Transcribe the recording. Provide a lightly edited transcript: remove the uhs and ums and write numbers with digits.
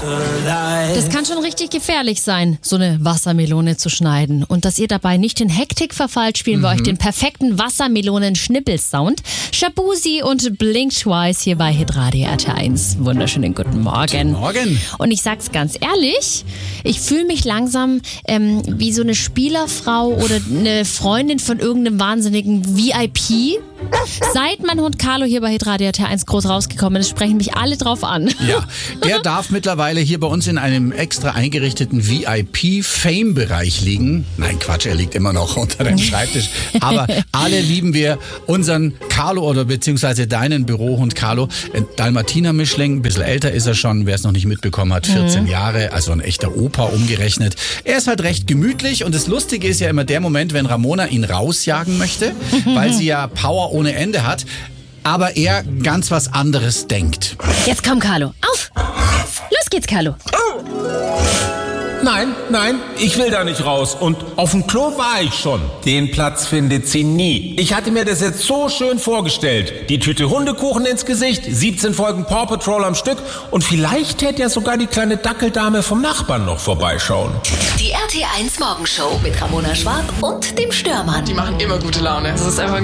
Das kann schon richtig gefährlich sein, so eine Wassermelone zu schneiden. Und dass ihr dabei nicht in Hektik verfallt, spielen wir euch den perfekten Wassermelonen-Schnippelsound. Shabuzi und Blink Twice hier bei Hitradio RT1. Wunderschönen guten Morgen. Guten Morgen. Und ich sag's ganz ehrlich, ich fühle mich langsam wie so eine Spielerfrau oder eine Freundin von irgendeinem wahnsinnigen VIP. Seit mein Hund Carlo hier bei Hitradio RT1 groß rausgekommen ist, sprechen mich alle drauf an. Ja, der darf mittlerweile hier bei uns in einem extra eingerichteten VIP-Fame-Bereich liegen. Nein, Quatsch, er liegt immer noch unter dem Schreibtisch. Aber alle lieben wir unseren Carlo oder beziehungsweise deinen Bürohund Carlo. Dalmatiner-Mischling, ein bisschen älter ist er schon, wer es noch nicht mitbekommen hat, 14 Jahre, also ein echter Opa umgerechnet. Er ist halt recht gemütlich und das Lustige ist ja immer der Moment, wenn Ramona ihn rausjagen möchte, weil sie ja Power ohne Ende hat, aber er ganz was anderes denkt. Jetzt komm, Carlo, auf! Los geht's, Carlo. Nein, ich will da nicht raus. Und auf dem Klo war ich schon. Den Platz findet sie nie. Ich hatte mir das jetzt so schön vorgestellt. Die Tüte Hundekuchen ins Gesicht, 17 Folgen Paw Patrol am Stück und vielleicht hätte ja sogar die kleine Dackeldame vom Nachbarn noch vorbeischauen. Die RT1 Morgenshow mit Ramona Schwarb und dem Störmann. Die machen immer gute Laune. Das ist einfach ein